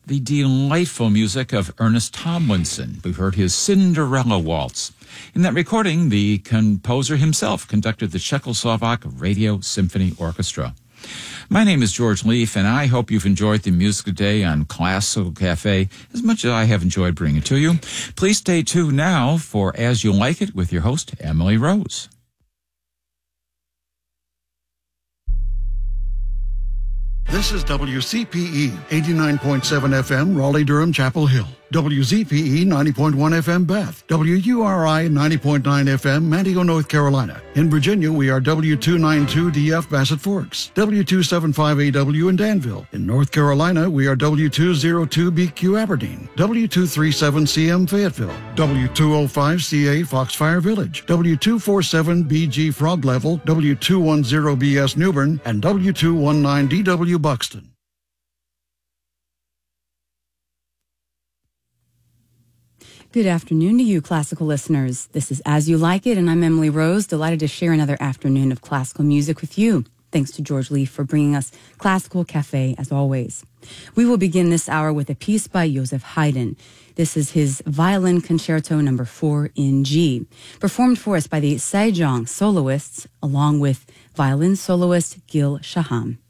the delightful music of Ernest Tomlinson. We heard his Cinderella Waltz. In that recording, the composer himself conducted the Czechoslovak Radio Symphony Orchestra. My name is George Leaf, and I hope you've enjoyed the music today on Classical Cafe as much as I have enjoyed bringing it to you. Please stay tuned now for As You Like It with your host, Emily Rose. This is WCPE 89.7 FM, Raleigh-Durham, Chapel Hill. WZPE 90.1 FM, Bath. WURI 90.9 FM, Manteo, North Carolina. In Virginia, we are W292DF, Bassett Forks. W275AW in Danville. In North Carolina, we are W202BQ, Aberdeen. W237CM, Fayetteville. W205CA, Foxfire Village. W247BG, Frog Level. W210BS, Newbern. And W219DW, Buxton. Good afternoon to you, classical listeners. This is As You Like It, and I'm Emily Rose, delighted to share another afternoon of classical music with you. Thanks to George Leaf for bringing us Classical Cafe, as always. We will begin this hour with a piece by Joseph Haydn. This is his Violin Concerto No. 4 in G, performed for us by the Sejong soloists, along with violin soloist Gil Shaham.